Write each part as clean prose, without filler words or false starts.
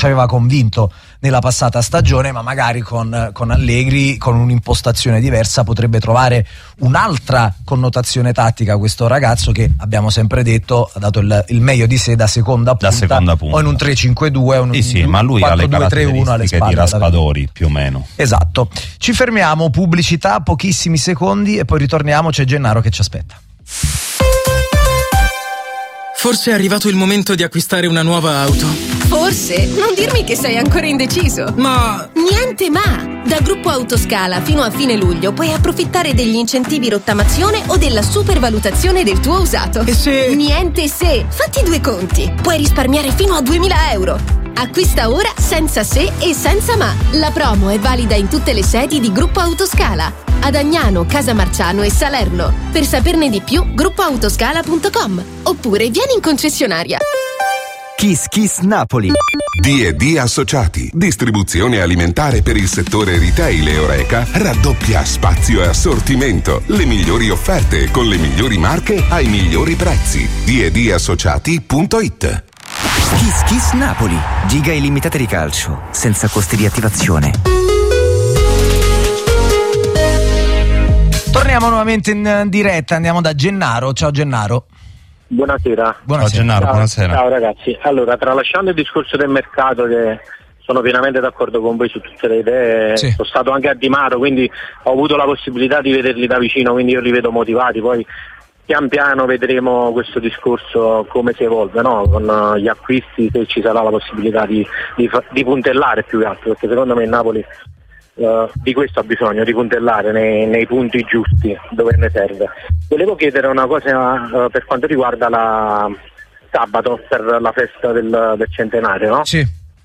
aveva convinto nella passata stagione, ma magari con Allegri, con un'impostazione diversa, potrebbe trovare un'altra connotazione tattica questo ragazzo, che abbiamo sempre detto ha dato il meglio di sé da seconda punta. O in un 3-5-2 o in un ma lui 4-2-3-1 ha le alle caratteristiche spalle di Raspadori più o meno. Esatto. Ci fermiamo, pubblicità, pochissimi secondi e poi ritorniamo, c'è Gennaro che ci aspetta. Forse è arrivato il momento di acquistare una nuova auto. Forse? Non dirmi che sei ancora indeciso. Ma... Niente ma! Da Gruppo Autoscala fino a fine luglio puoi approfittare degli incentivi rottamazione o della supervalutazione del tuo usato. E se... Niente se! Fatti due conti. Puoi risparmiare fino a 2.000 euro. Acquista ora senza se e senza ma. La promo è valida in tutte le sedi di Gruppo Autoscala. Ad Agnano, Casamarciano e Salerno. Per saperne di più, gruppoautoscala.com. Oppure vieni in concessionaria. Kiss Kiss Napoli. D&D Associati, distribuzione alimentare per il settore retail e Horeca, raddoppia spazio e assortimento, le migliori offerte con le migliori marche ai migliori prezzi. D&Dassociati.it. Kiss Kiss Napoli, giga illimitate di calcio, senza costi di attivazione. Torniamo nuovamente in diretta, andiamo da Gennaro. Ciao Gennaro. Buonasera. Ciao Gennaro, buonasera. Ciao ragazzi. Allora, tralasciando il discorso del mercato, che sono pienamente d'accordo con voi su tutte le idee, sì. Sono stato anche a Di Mato, quindi ho avuto la possibilità di vederli da vicino, quindi io li vedo motivati, poi pian piano vedremo questo discorso come si evolve, no? Con gli acquisti, se ci sarà la possibilità di puntellare più che altro, perché secondo me il Napoli di questo ha bisogno, di puntellare nei punti giusti dove ne serve. Volevo chiedere una cosa per quanto riguarda la sabato, per la festa del centenario, no? Sì.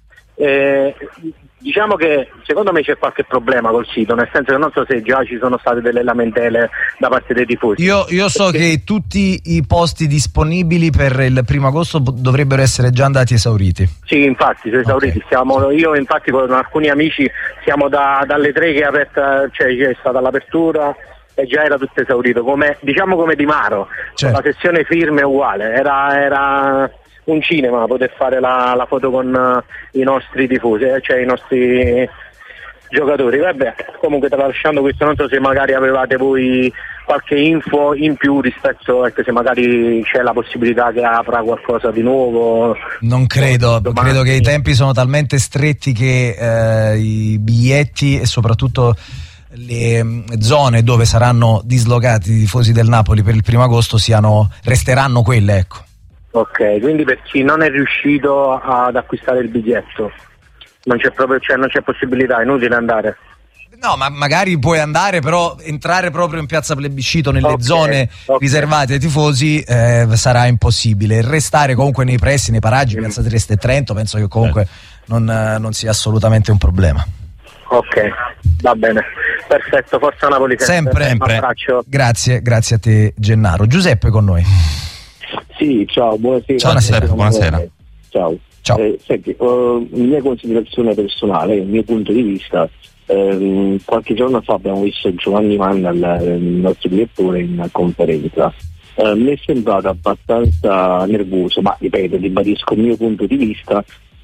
Diciamo che secondo me c'è qualche problema col sito, nel senso che non so se già ci sono state delle lamentele da parte dei tifosi. Io so che tutti i posti disponibili per il 1 agosto dovrebbero essere già andati esauriti. Sì, infatti, sono esauriti. Okay. Io infatti con alcuni amici siamo dalle 3 che è aperta, cioè c'è stata l'apertura e già era tutto esaurito, come Di Maro, certo. La sessione firme è uguale, era un cinema poter fare la foto con i nostri tifosi, cioè i nostri giocatori. Vabbè, comunque tralasciando questo, non so se magari avevate voi qualche info in più rispetto a se magari c'è la possibilità che apra qualcosa di nuovo. Non credo, credo che i tempi sono talmente stretti che i biglietti e soprattutto le zone dove saranno dislocati i tifosi del Napoli per il 1 agosto resteranno quelle, ecco. Ok, quindi per chi non è riuscito ad acquistare il biglietto non c'è possibilità, è inutile andare. No, ma magari puoi andare, però entrare proprio in piazza Plebiscito nelle zone riservate ai tifosi sarà impossibile. Restare comunque nei pressi, nei paraggi, piazza Trieste e Trento, penso che comunque non sia assolutamente un problema. Ok, va bene, perfetto, forza Napoli sempre. Grazie a te Gennaro. Giuseppe con noi. Sì, ciao, buonasera. Ciao Giuseppe, buonasera. Ciao. Senti, mia considerazione personale, il mio punto di vista, qualche giorno fa abbiamo visto Giovanni Manna, il nostro direttore, in conferenza. Mi è sembrato abbastanza nervoso, ma ripeto, ribadisco il mio punto di vista,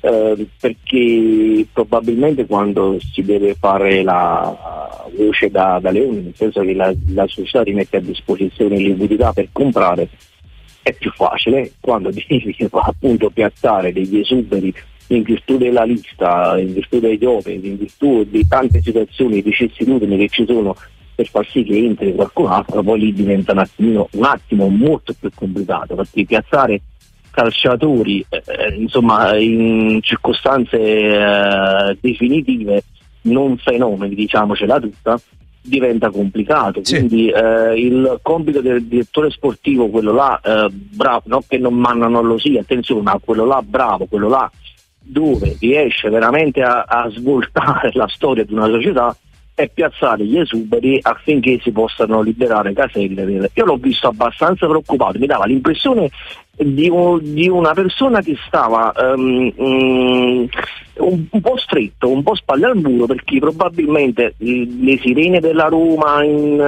perché probabilmente quando si deve fare la voce da leone, nel senso che la società rimette a disposizione liquidità per comprare, è più facile. Quando devi appunto piazzare degli esuberi in virtù della lista, in virtù dei giochi, in virtù di tante situazioni, vicissitudini che ci sono per far sì che entri qualcun altro, poi lì diventa un attimo molto più complicato, perché piazzare calciatori insomma in circostanze definitive, non fenomeni, diciamocela tutta, diventa complicato. Sì. Quindi il compito del direttore sportivo, quello là bravo, non che Manna non lo sia, attenzione, ma quello là bravo, quello là dove riesce veramente a svoltare la storia di una società, è piazzare gli esuberi affinché si possano liberare caselle. Io l'ho visto abbastanza preoccupato, mi dava l'impressione di una persona che stava un un po' stretto, un po' spalle al muro, perché probabilmente le sirene della Roma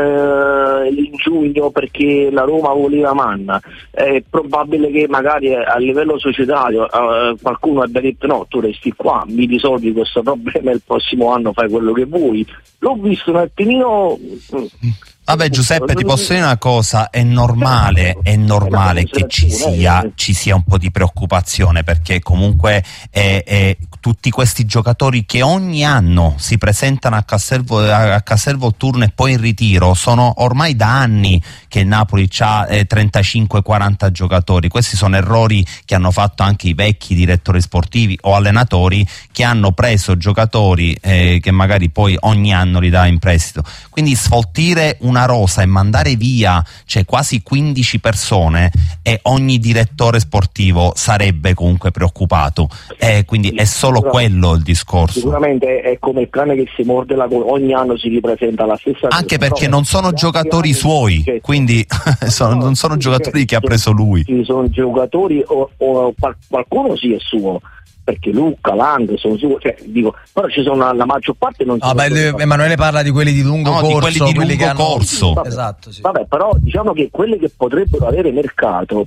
in giugno perché la Roma voleva Manna, è probabile che magari a livello societario qualcuno abbia detto no, tu resti qua, mi risolvi questo problema e il prossimo anno fai quello che vuoi. L'ho visto un attimino. Vabbè Giuseppe, ti posso dire una cosa, è normale che ci sia un po' di preoccupazione, perché comunque tutti questi giocatori che ogni anno si presentano a Castel Turno e poi in ritiro, sono ormai da anni che il Napoli ha 35-40 giocatori. Questi sono errori che hanno fatto anche i vecchi direttori sportivi o allenatori, che hanno preso giocatori che magari poi ogni anno li dà in prestito. Quindi sfoltire una rosa e mandare via quasi 15 persone, e ogni direttore sportivo sarebbe comunque preoccupato, quindi è solo quello il discorso. Sicuramente è come il cane che si morde la coda, ogni anno si ripresenta la stessa cosa. Anche perché non sono giocatori suoi, quindi non sono giocatori che ha preso lui. Sono giocatori o qualcuno sì è suo, perché Lucca, Lang sono su, però ci sono la maggior parte non sono. Emanuele parla di quelli di lungo corso, di quelli di lungo corso. Vabbè, esatto, sì. Vabbè, però diciamo che quelli che potrebbero avere mercato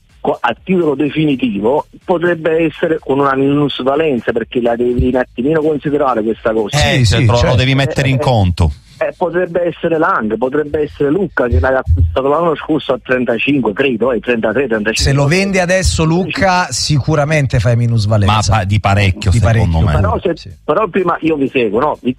a titolo definitivo potrebbe essere con una minusvalenza, perché la devi un attimino considerare questa cosa. Lo devi mettere in conto. Potrebbe essere Lang, potrebbe essere Lucca, che l'ha acquistato l'anno scorso a 35, credo, 33-35. Se lo vende adesso Lucca sicuramente fai minusvalenza. Ma di parecchio, secondo me. Però prima io vi seguo, no? Mi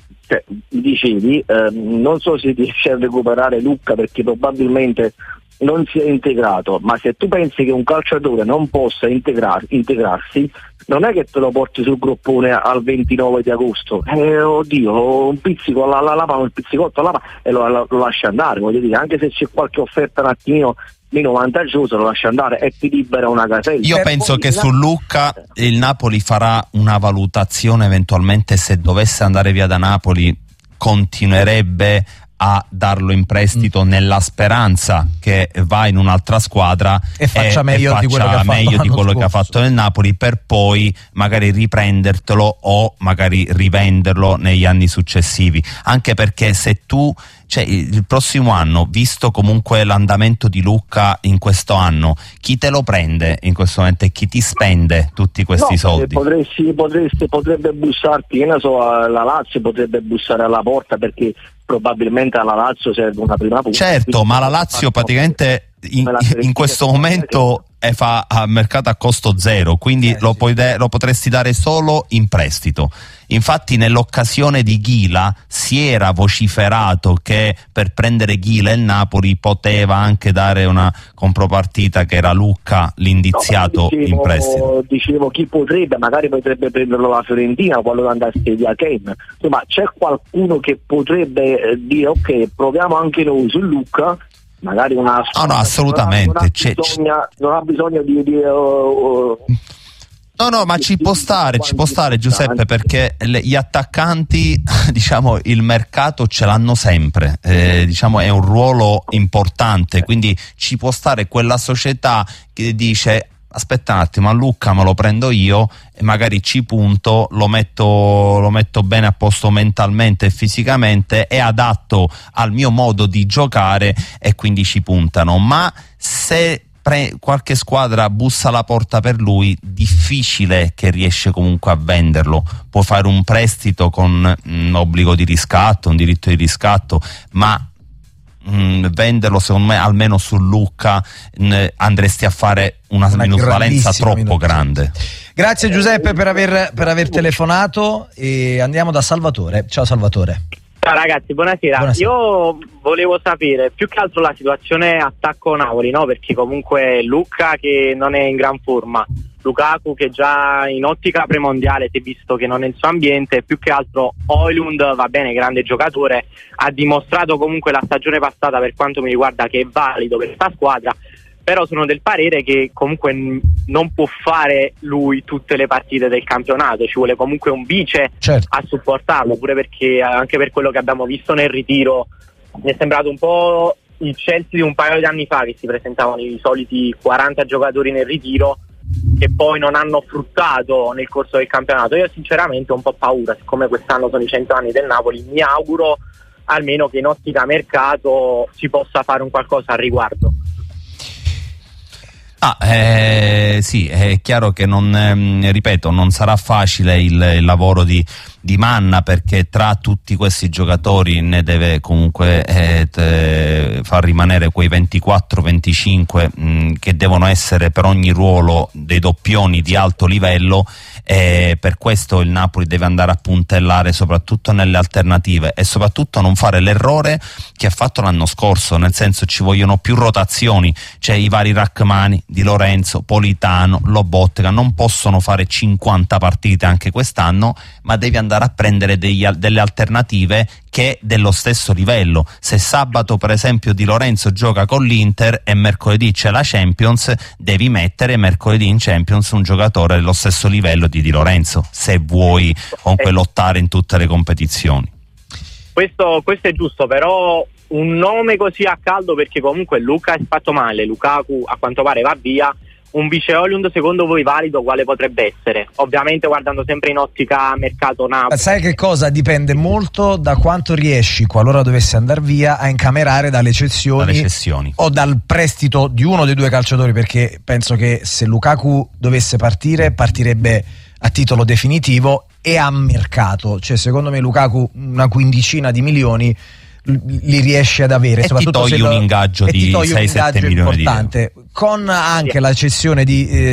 dicevi, non so se riesci a recuperare Lucca perché probabilmente non si è integrato, ma se tu pensi che un calciatore non possa integrarsi, non è che te lo porti sul groppone al 29 di agosto, oddio, un pizzico un pizzicotto alla mano e lo lascia andare, voglio dire, anche se c'è qualche offerta un attimino meno vantaggiosa lo lascia andare e ti libera una casella. Io penso che su Lucca il Napoli farà una valutazione, eventualmente se dovesse andare via da Napoli continuerebbe a darlo in prestito nella speranza che va in un'altra squadra e faccia meglio di quello che ha fatto nel Napoli, per poi magari riprendertelo o magari rivenderlo negli anni successivi, anche perché se tu il prossimo anno, visto comunque l'andamento di Lucca in questo anno, chi te lo prende in questo momento e chi ti spende tutti questi soldi? Potrebbe bussarti, che ne so, la Lazio potrebbe bussare alla porta, perché probabilmente alla Lazio serve una prima punta. Certo, ma la Lazio praticamente in questo momento fa a mercato a costo zero, quindi lo potresti dare solo in prestito. Infatti nell'occasione di Ghila si era vociferato che per prendere Ghila il Napoli poteva anche dare una compropartita, che era Lucca l'indiziato in prestito. Dicevo chi magari potrebbe prenderlo la Fiorentina quando andasse via Kane. Insomma, c'è qualcuno che potrebbe dire ok, proviamo anche noi su Lucca, magari una no, assolutamente non ha bisogno di No, ma ci può stare Giuseppe, perché gli attaccanti, il mercato ce l'hanno sempre, è un ruolo importante, quindi ci può stare quella società che dice aspetta un attimo, a Lucca me lo prendo io e magari ci punto, lo metto bene a posto mentalmente e fisicamente, è adatto al mio modo di giocare e quindi ci puntano. Ma se qualche squadra bussa alla porta per lui, difficile che riesce comunque a venderlo. Può fare un prestito con un obbligo di riscatto, un diritto di riscatto, ma venderlo, secondo me, almeno su Lucca andresti a fare una minusvalenza troppo grande. Grazie Giuseppe per aver telefonato, e andiamo da Salvatore. Ciao Salvatore. Ciao ragazzi, buonasera. Io volevo sapere più che altro la situazione attacco Napoli, no? Perché comunque Lucca che non è in gran forma, Lukaku che già in ottica premondiale si è visto che non è il suo ambiente, più che altro Højlund, va bene, grande giocatore, ha dimostrato comunque la stagione passata, per quanto mi riguarda, che è valido per questa squadra, però sono del parere che comunque non può fare lui tutte le partite del campionato, ci vuole comunque un vice a supportarlo, pure perché anche per quello che abbiamo visto nel ritiro mi è sembrato un po' il Chelsea di un paio di anni fa, che si presentavano i soliti 40 giocatori nel ritiro che poi non hanno fruttato nel corso del campionato. Io sinceramente ho un po' paura, siccome quest'anno sono i 100 anni del Napoli, mi auguro almeno che in ottica mercato si possa fare un qualcosa al riguardo. Sì, è chiaro che ripeto, non sarà facile il lavoro di Manna, perché tra tutti questi giocatori ne deve comunque far rimanere quei 24-25 che devono essere per ogni ruolo dei doppioni di alto livello. Per questo il Napoli deve andare a puntellare soprattutto nelle alternative e soprattutto non fare l'errore che ha fatto l'anno scorso, nel senso ci vogliono più rotazioni, cioè i vari Rachmani, Di Lorenzo, Politano, Lobotka non possono fare 50 partite anche quest'anno, ma devi andare a prendere delle alternative che dello stesso livello. Se sabato per esempio Di Lorenzo gioca con l'Inter e mercoledì c'è la Champions, devi mettere mercoledì in Champions un giocatore dello stesso livello di Lorenzo, se vuoi comunque lottare in tutte le competizioni. Questo è giusto, però un nome così a caldo, perché comunque Luca è fatto male, Lukaku a quanto pare va via, un vice Højlund secondo voi valido quale potrebbe essere? Ovviamente guardando sempre in ottica mercato Napoli. Sai che cosa? Dipende molto da quanto riesci, qualora dovesse andare via, a incamerare dalle cessioni o dal prestito di uno dei due calciatori, perché penso che se Lukaku dovesse partire, partirebbe a titolo definitivo e a mercato. Cioè secondo me Lukaku una quindicina di milioni li riesce ad avere, e soprattutto ti togli un ingaggio di 6-7 milioni importante di euro. Con anche la cessione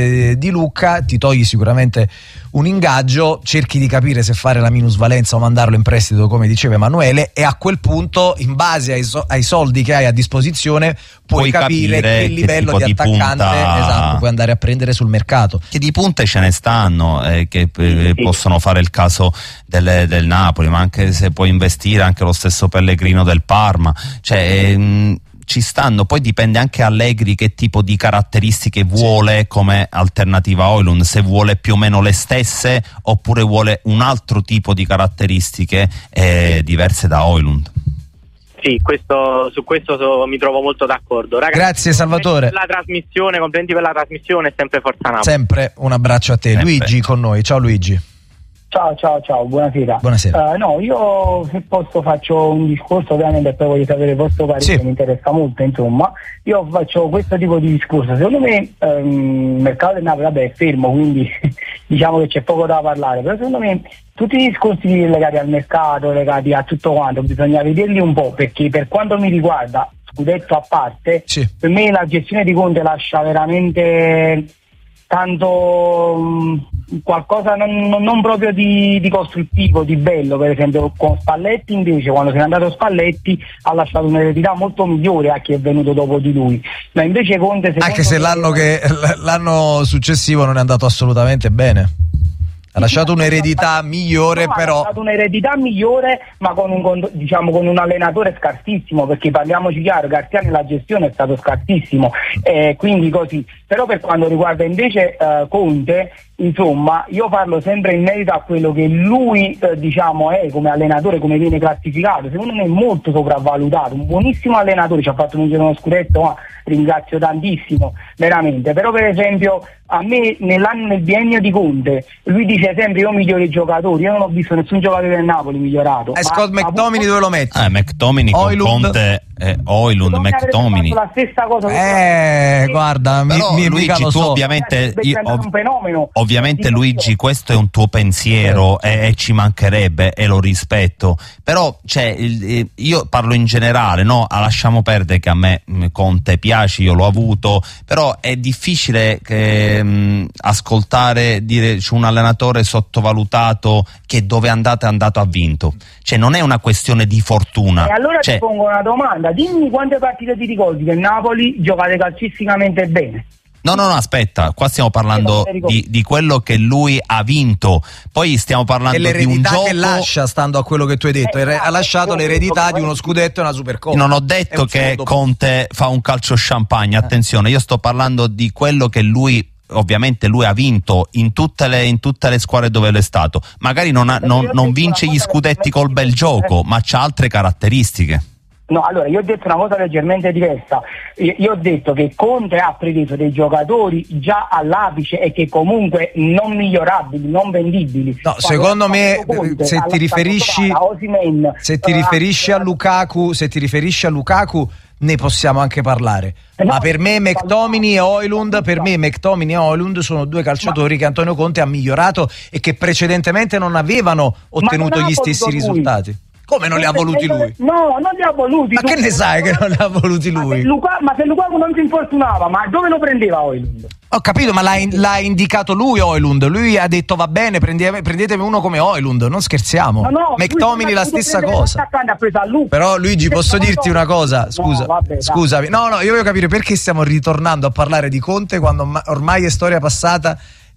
di Lucca ti togli sicuramente un ingaggio, cerchi di capire se fare la minusvalenza o mandarlo in prestito come diceva Emanuele, e a quel punto in base ai soldi che hai a disposizione puoi capire che livello di attaccante puoi andare a prendere sul mercato. Che di punte ce ne stanno che possono fare il caso del Napoli, ma anche se puoi investire anche lo stesso Pellegrino del Parma, cioè ci stanno. Poi dipende anche Allegri che tipo di caratteristiche vuole come alternativa a Højlund, se vuole più o meno le stesse oppure vuole un altro tipo di caratteristiche diverse da Højlund. Sì, su questo mi trovo molto d'accordo. Ragazzi, grazie Salvatore. Complimenti per la trasmissione, sempre Forza Napoli. Sempre un abbraccio a te. Sempre. Luigi con noi. Ciao Luigi. Ciao, buonasera. Buonasera. No, io se posso faccio un discorso, ovviamente, e poi voglio sapere il vostro parere, sì. Mi interessa molto, insomma. Io faccio questo tipo di discorso. Secondo me il mercato del Napoli è fermo, quindi diciamo che c'è poco da parlare, però secondo me tutti i discorsi legati al mercato, legati a tutto quanto, bisogna vederli un po', perché per quanto mi riguarda, scudetto a parte, sì. Per me la gestione di Conte lascia veramente tanto qualcosa non proprio di costruttivo, di bello. Per esempio con Spalletti, invece, quando se n'è andato Spalletti ha lasciato un'eredità molto migliore a chi è venuto dopo di lui, ma invece Conte, anche se l'anno successivo non è andato assolutamente bene, ha lasciato un'eredità migliore, però ha lasciato un'eredità migliore, ma con un allenatore scarsissimo, perché parliamoci chiaro, Garzia nella gestione è stato scarsissimo, quindi così. Però per quanto riguarda invece Conte, insomma, io parlo sempre in merito a quello che lui è come allenatore, come viene classificato. Secondo me è molto sopravvalutato, un buonissimo allenatore, ci ha fatto vincere uno scudetto, ma ringrazio tantissimo veramente. Però per esempio a me nel biennio di Conte lui dice sempre io miglioro i giocatori, io non ho visto nessun giocatore del Napoli migliorato. Scott McTominay dove lo metti? McTominay con Conte, Højlund, McTominay la stessa cosa. Guarda, Luigi, tu ovviamente un fenomeno. Ovviamente Luigi, questo è un tuo pensiero e ci mancherebbe, e lo rispetto, però io parlo in generale, no? Lasciamo perdere che a me Conte piace, io l'ho avuto, però è difficile ascoltare dire c'è un allenatore sottovalutato che dove è andato ha vinto, cioè non è una questione di fortuna. E allora ti pongo una domanda, dimmi quante partite ti ricordi che il Napoli giocate calcisticamente bene? No, aspetta, qua stiamo parlando di quello che lui ha vinto, poi stiamo parlando di un gioco che lascia, stando a quello che tu hai detto, ha lasciato l'eredità di uno scudetto e una Supercoppa. Non ho detto che Conte fa un calcio champagne, attenzione, io sto parlando di quello che lui ha vinto in tutte le squadre dove è stato. Magari non vince gli scudetti col bel gioco, ma c'ha altre caratteristiche. No, allora io ho detto una cosa leggermente diversa. Io ho detto che Conte ha preso dei giocatori già all'apice e che comunque non migliorabili, non vendibili. No, secondo me se ti riferisci a Lukaku, ne possiamo anche parlare. Ma per me McTominay e Højlund sono due calciatori che Antonio Conte ha migliorato e che precedentemente non avevano ottenuto gli stessi risultati. Come non li ha voluti lui? No, non li ha voluti. Ma che ne sai che non li ha voluti lui? Ma se Lukaku non si infortunava, ma dove lo prendeva Højlund? Ho capito, ma l'ha indicato lui Højlund. Lui ha detto va bene, prendetemi uno come Højlund, non scherziamo. No, McTominay la stessa cosa. Però Luigi, posso dirti una cosa? Scusami. No, io voglio capire perché stiamo ritornando a parlare di Conte quando ormai è storia passata.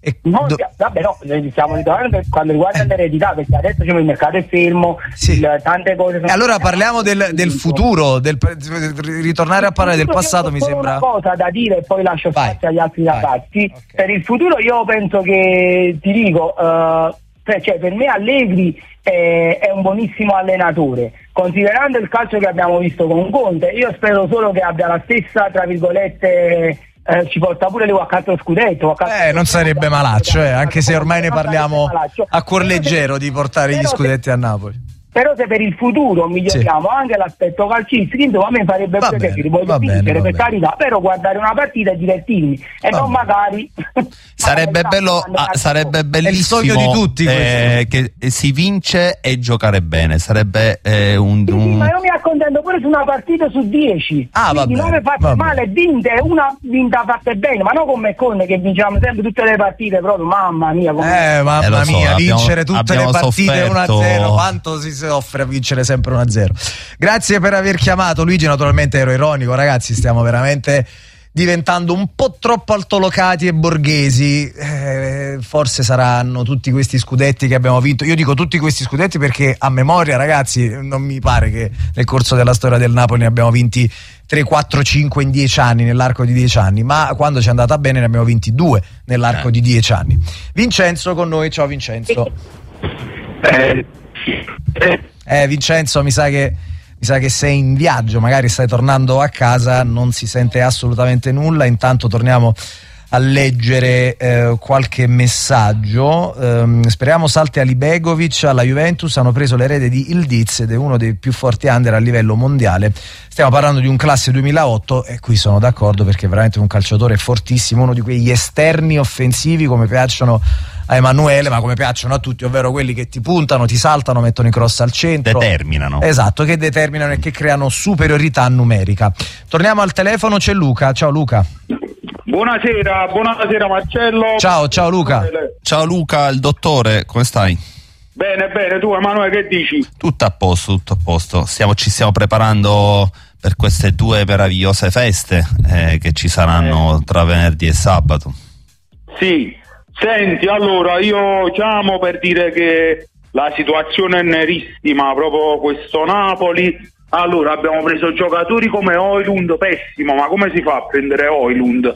Stiamo ritornando quando riguarda l'eredità, perché adesso il mercato è fermo, tante cose sono... E allora parliamo del futuro, ritornare a parlare del passato mi sembra... Una cosa da dire e poi lascio spazio agli altri ragazzi. Okay. Per il futuro io penso che, ti dico, per me Allegri è un buonissimo allenatore. Considerando il calcio che abbiamo visto con Conte, io spero solo che abbia la stessa, tra virgolette... ci porta pure qualche altro scudetto. Non sarebbe malaccio, anche se ormai ne parliamo a cuor leggero di portare gli scudetti a Napoli. Però se per il futuro miglioriamo anche l'aspetto calcistico, a me farebbe piacere, voglio vincere per carità, però guardare una partita e divertirmi e non magari sarebbe bello, sarebbe bellissimo il sogno di tutti che si vince e giocare bene, sarebbe un ma io mi accontento pure su una partita su 10, quindi 9 fatte male vinte e una vinta fatte bene, ma non come Conte che vinciamo sempre tutte le partite proprio, mamma mia vincere tutte le partite 1-0, quanto si offre a vincere sempre 1-0. Grazie per aver chiamato Luigi, naturalmente ero ironico, ragazzi, stiamo veramente diventando un po' troppo altolocati e borghesi, forse saranno tutti questi scudetti che abbiamo vinto. Io dico tutti questi scudetti perché a memoria, ragazzi, non mi pare che nel corso della storia del Napoli ne abbiamo vinti 3, 4, 5 in 10 anni, nell'arco di 10 anni, ma quando ci è andata bene ne abbiamo vinti 2 nell'arco di 10 anni. Vincenzo con noi, ciao Vincenzo. Vincenzo, mi sa che sei in viaggio, magari stai tornando a casa, non si sente assolutamente nulla. Intanto torniamo a leggere qualche messaggio. Speriamo salti Alibegovic alla Juventus, hanno preso l'erede di Ildiz ed è uno dei più forti under a livello mondiale. Stiamo parlando di un classe 2008 e qui sono d'accordo perché è veramente un calciatore fortissimo, uno di quegli esterni offensivi come piacciono a Emanuele, ma come piacciono a tutti, ovvero quelli che ti puntano, ti saltano, mettono i cross al centro, determinano. Esatto, che determinano e che creano superiorità numerica. Torniamo al telefono, c'è Luca. Ciao Luca. Buonasera Marcello. Ciao Luca. Ciao Luca, il dottore, come stai? Bene, tu Emanuele che dici? Tutto a posto. Ci stiamo preparando per queste 2 meravigliose feste che ci saranno tra venerdì e sabato. Sì. Senti, allora io chiamo per dire che la situazione è nerissima, proprio questo Napoli. Allora abbiamo preso giocatori come Højlund, pessimo, ma come si fa a prendere Højlund?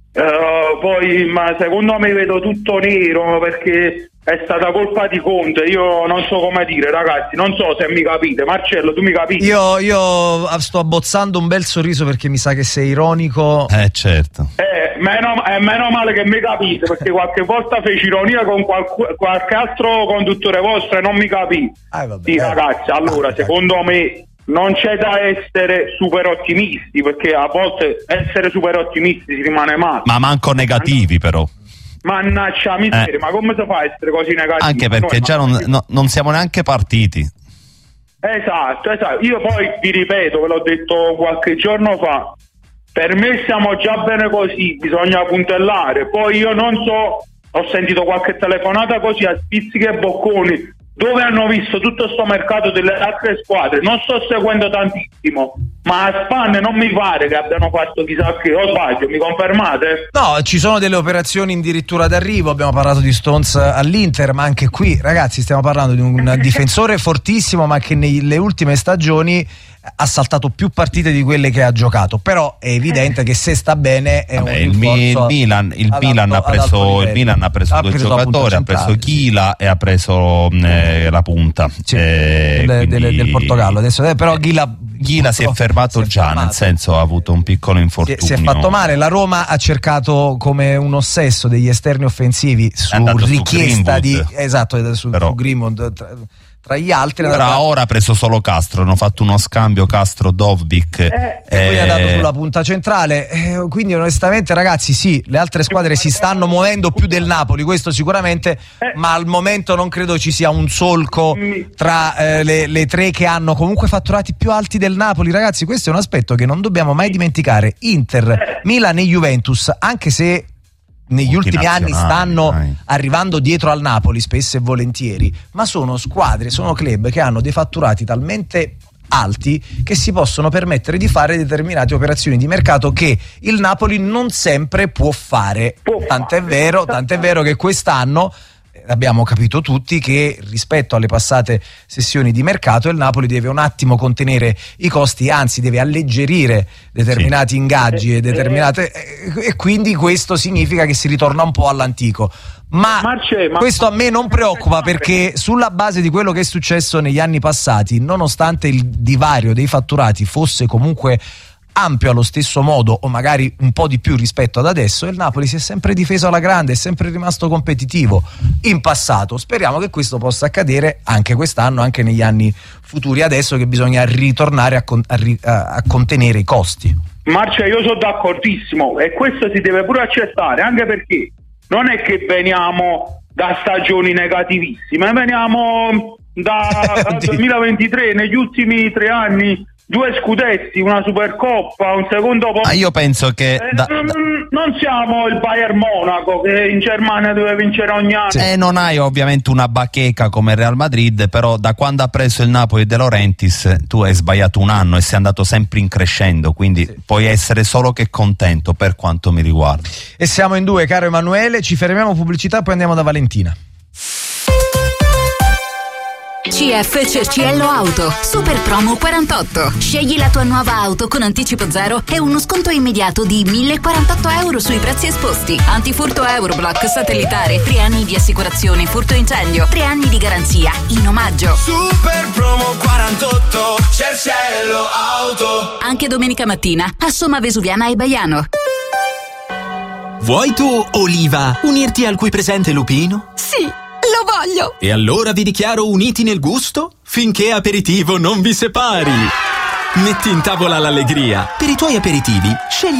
Ma secondo me vedo tutto nero perché è stata colpa di Conte. Io non so come dire, ragazzi, non so se mi capite. Marcello, tu mi capisci? Io sto abbozzando un bel sorriso perché mi sa che sei ironico. Certo. Meno male che mi capite, perché qualche volta feci ironia con qualche altro conduttore vostro e non mi capì. Sì, ragazzi, allora secondo me non c'è da essere super ottimisti, perché a volte essere super ottimisti si rimane male. Ma manco negativi però. Mannaggia miseria, ma come si fa a essere così negativi? Anche perché già non siamo neanche partiti. Esatto. Io poi vi ripeto, ve l'ho detto qualche giorno fa, per me siamo già bene così, bisogna puntellare. Poi io non so, ho sentito qualche telefonata così a spizzichi e bocconi, dove hanno visto tutto sto mercato delle altre squadre. Non sto seguendo tantissimo, ma a spanne non mi pare che abbiano fatto chissà che. O sbaglio, mi confermate? No, ci sono delle operazioni addirittura d'arrivo. Abbiamo parlato di Stones all'Inter, ma anche qui, ragazzi, stiamo parlando di un difensore fortissimo, ma che nelle ultime stagioni ha saltato più partite di quelle che ha giocato. Però è evidente che se sta bene è il Milan ha preso 2 giocatori, ha preso Ghila e ha preso la punta del Portogallo. Adesso però Ghila Ghila si è fermato già, nel senso ha avuto un piccolo infortunio. Si è fatto male. La Roma ha cercato come un ossesso degli esterni offensivi su richiesta di su Greenwood tra gli altri. Ora ha preso solo Castro, hanno fatto uno scambio Castro-Dovbyk e poi ha dato sulla punta centrale, quindi onestamente ragazzi sì, le altre squadre si stanno muovendo più del Napoli, questo sicuramente, ma al momento non credo ci sia un solco tra le tre che hanno comunque fatturati più alti del Napoli. Ragazzi, questo è un aspetto che non dobbiamo mai dimenticare. Inter, Milan e Juventus, anche se negli ultimi anni stanno arrivando dietro al Napoli spesso e volentieri, ma sono squadre, sono club che hanno dei fatturati talmente alti che si possono permettere di fare determinate operazioni di mercato che il Napoli non sempre può fare. Tant'è vero che quest'anno abbiamo capito tutti che rispetto alle passate sessioni di mercato il Napoli deve un attimo contenere i costi, anzi deve alleggerire determinati ingaggi e determinate e quindi questo significa che si ritorna un po' all'antico. Ma questo a me non preoccupa, perché sulla base di quello che è successo negli anni passati, nonostante il divario dei fatturati fosse comunque ampio allo stesso modo o magari un po' di più rispetto ad adesso, il Napoli si è sempre difeso alla grande, è sempre rimasto competitivo in passato. Speriamo che questo possa accadere anche quest'anno, anche negli anni futuri, adesso che bisogna ritornare a contenere i costi. Marcia, io sono d'accordissimo e questo si deve pure accettare, anche perché non è che veniamo da stagioni negativissime, veniamo da 2023, negli ultimi 3 anni 2 scudetti, una Supercoppa, un secondo posto. Io penso che non siamo il Bayern Monaco che in Germania deve vincere ogni anno. Non hai ovviamente una bacheca come il Real Madrid, però da quando ha preso il Napoli De Laurentiis tu hai sbagliato un anno e sei andato sempre in crescendo, quindi puoi essere solo che contento per quanto mi riguarda. E siamo in 2, caro Emanuele, ci fermiamo pubblicità, poi andiamo da Valentina. CF Cerciello Auto, super promo 48. Scegli la tua nuova auto con anticipo zero e uno sconto immediato di 1.048 euro sui prezzi esposti. Antifurto Euroblock satellitare, 3 anni di assicurazione furto incendio, 3 anni di garanzia in omaggio. Super promo 48, Cerciello Auto. Anche domenica mattina a Somma Vesuviana e Baiano. Vuoi tu, Oliva, unirti al qui presente Lupino? Sì, lo voglio! E allora vi dichiaro uniti nel gusto finché aperitivo non vi separi. Metti in tavola l'allegria. Per i tuoi aperitivi, scegli